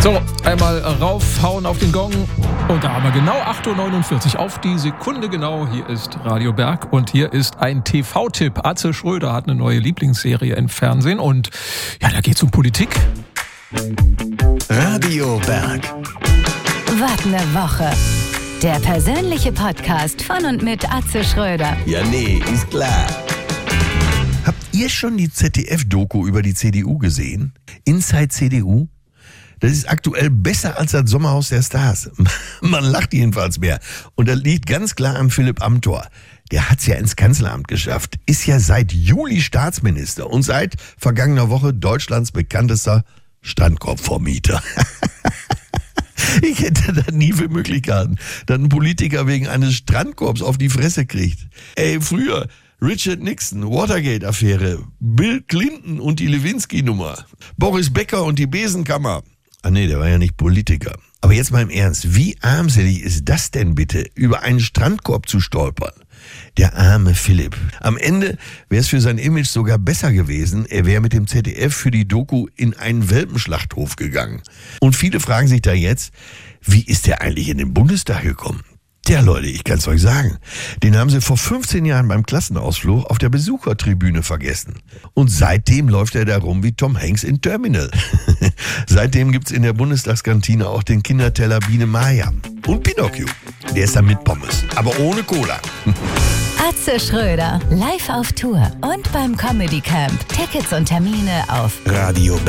So, einmal raufhauen auf den Gong. Und da haben wir genau 8.49 Uhr auf die Sekunde genau. Hier ist Radio Berg und hier ist ein TV-Tipp. Atze Schröder hat eine neue Lieblingsserie im Fernsehen und ja, da geht's um Politik. Radio Berg. Was eine Woche. Der persönliche Podcast von und mit Atze Schröder. Ja, nee, ist klar. Habt ihr schon die ZDF-Doku über die CDU gesehen? Inside CDU? Das ist aktuell besser als das Sommerhaus der Stars. Man lacht jedenfalls mehr. Und das liegt ganz klar am Philipp Amthor. Der hat's ja ins Kanzleramt geschafft. Ist ja seit Juli Staatsminister und seit vergangener Woche Deutschlands bekanntester Strandkorbvermieter. Ich hätte das nie für möglich gehalten, dass ein Politiker wegen eines Strandkorbs auf die Fresse kriegt. Ey, früher Richard Nixon, Watergate-Affäre, Bill Clinton und die Lewinsky-Nummer, Boris Becker und die Besenkammer. Ah nee, der war ja nicht Politiker. Aber jetzt mal im Ernst, wie armselig ist das denn bitte, über einen Strandkorb zu stolpern? Der arme Philipp. Am Ende wäre es für sein Image sogar besser gewesen, er wäre mit dem ZDF für die Doku in einen Welpenschlachthof gegangen. Und viele fragen sich da jetzt, wie ist der eigentlich in den Bundestag gekommen? Tja Leute, ich kann's euch sagen, den haben sie vor 15 Jahren beim Klassenausflug auf der Besuchertribüne vergessen. Und seitdem läuft er da rum wie Tom Hanks in Terminal. Seitdem gibt's in der Bundestagskantine auch den Kinderteller Biene Maya. Und Pinocchio, der ist da mit Pommes, aber ohne Cola. Atze Schröder, live auf Tour und beim Comedy Camp. Tickets und Termine auf radioberg.de